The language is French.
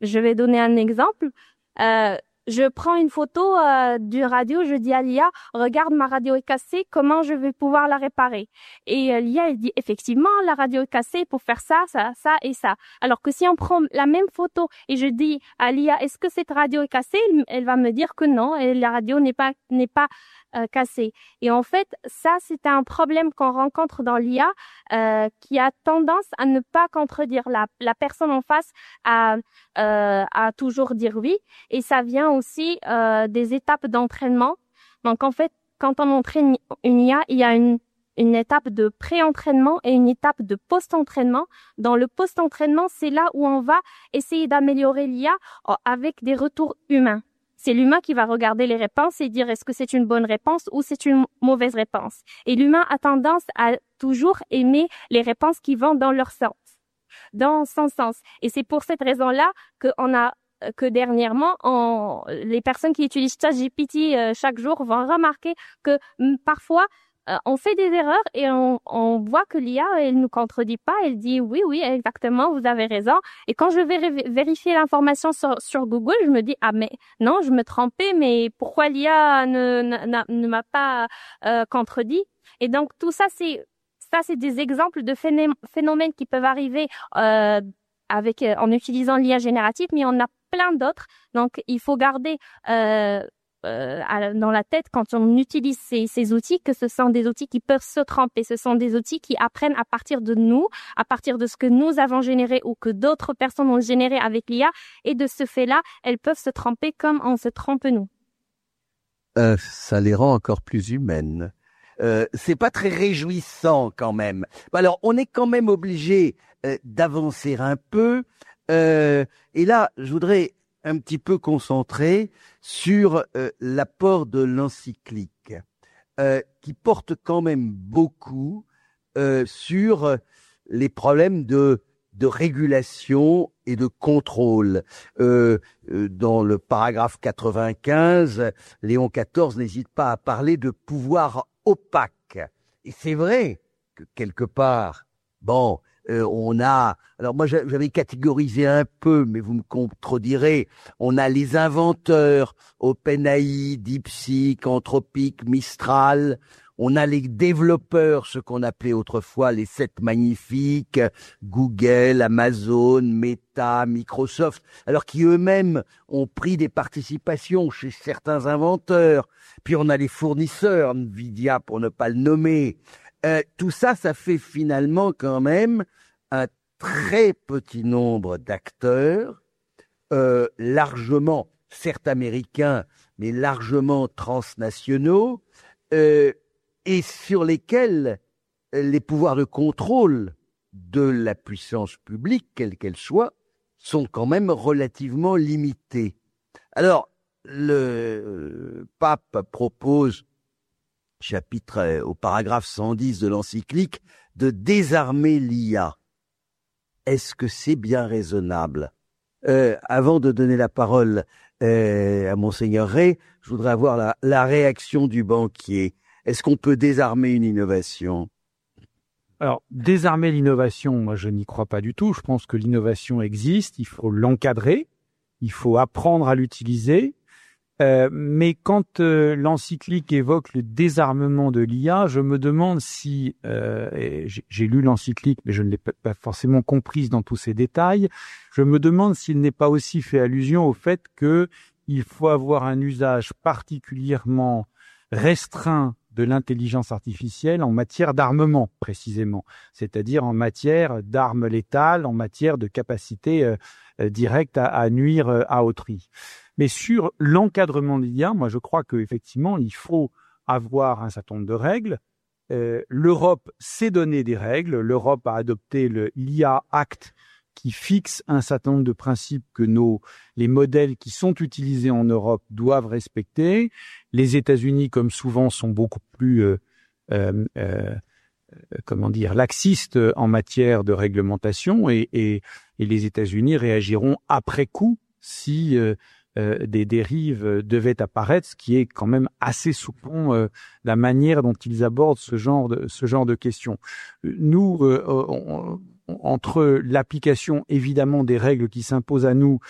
Je vais donner un exemple. Euh, je prends une photo du radio, je dis à l'IA, regarde, ma radio est cassée, comment je vais pouvoir la réparer? Et l'IA, elle dit, effectivement, la radio est cassée pour faire ça, ça, ça et ça. Alors que si on prend la même photo et je dis à l'IA, est-ce que cette radio est cassée? Elle va me dire que non, et la radio n'est pas cassée. Et en fait, ça, c'est un problème qu'on rencontre dans l'IA qui a tendance à ne pas contredire la personne en face à toujours dire oui. Et ça vient aussi des étapes d'entraînement. Donc, en fait, quand on entraîne une IA, il y a une étape de pré-entraînement et une étape de post-entraînement. Dans le post-entraînement, c'est là où on va essayer d'améliorer l'IA avec des retours humains. C'est l'humain qui va regarder les réponses et dire est-ce que c'est une bonne réponse ou c'est une mauvaise réponse. Et l'humain a tendance à toujours aimer les réponses qui vont dans leur sens, dans son sens. Et c'est pour cette raison-là que dernièrement, les personnes qui utilisent ChatGPT chaque jour vont remarquer que parfois, on fait des erreurs et on voit que l'IA, elle nous contredit pas, elle dit oui, oui, exactement, vous avez raison. Et quand je vais vérifier l'information sur Google, je me dis, ah, mais non, je me trompais, mais pourquoi l'IA ne m'a pas contredit? Et donc, tout ça, c'est des exemples de phénomènes qui peuvent arriver en utilisant l'IA générative, mais on a plein d'autres. Donc, il faut garder dans la tête quand on utilise ces outils que ce sont des outils qui peuvent se tromper. Ce sont des outils qui apprennent à partir de nous, à partir de ce que nous avons généré ou que d'autres personnes ont généré avec l'IA. Et de ce fait-là, elles peuvent se tromper comme on se trompe nous. Ça les rend encore plus humaines. C'est pas très réjouissant quand même. Alors, on est quand même obligé d'avancer un peu. Et là, je voudrais un petit peu concentrer sur l'apport de l'encyclique, qui porte quand même beaucoup sur les problèmes de régulation et de contrôle. Dans le paragraphe 95, Léon XIV n'hésite pas à parler de pouvoir opaque. Et c'est vrai que quelque part, on a, alors moi j'avais catégorisé un peu, mais vous me contredirez, on a les inventeurs, OpenAI, DeepSeek, Anthropic, Mistral, on a les développeurs, ce qu'on appelait autrefois les 7 magnifiques, Google, Amazon, Meta, Microsoft, alors qui eux-mêmes ont pris des participations chez certains inventeurs. Puis on a les fournisseurs, Nvidia pour ne pas le nommer. Tout ça, ça fait finalement quand même un très petit nombre d'acteurs, largement, certes américains, mais largement transnationaux, et sur lesquels les pouvoirs de contrôle de la puissance publique, quelle qu'elle soit, sont quand même relativement limités. Alors, le pape propose, au paragraphe 110 de l'encyclique, de désarmer l'IA. Est-ce que c'est bien raisonnable? Avant de donner la parole à Monseigneur Rey, je voudrais avoir la réaction du banquier. Est-ce qu'on peut désarmer une innovation? Alors, désarmer l'innovation, moi je n'y crois pas du tout. Je pense que l'innovation existe, il faut l'encadrer, il faut apprendre à l'utiliser. Mais quand l'encyclique évoque le désarmement de l'IA, je me demande si, j'ai lu l'encyclique, mais je ne l'ai pas forcément comprise dans tous ses détails, je me demande s'il n'est pas aussi fait allusion au fait qu'il faut avoir un usage particulièrement restreint de l'intelligence artificielle en matière d'armement, précisément, c'est-à-dire en matière d'armes létales, en matière de capacité directe à nuire à autrui. Mais sur l'encadrement de l'IA, moi je crois qu'effectivement, il faut avoir un certain nombre de règles. L'Europe s'est donné des règles. L'Europe a adopté l'IA Act qui fixe un certain nombre de principes que les modèles qui sont utilisés en Europe doivent respecter. Les États-Unis, comme souvent, sont beaucoup plus laxistes en matière de réglementation et les États-Unis réagiront après coup si des dérives devaient apparaître, ce qui est quand même assez soupçon la manière dont ils abordent ce genre de questions. Nous, entre l'application évidemment des règles qui s'imposent à nous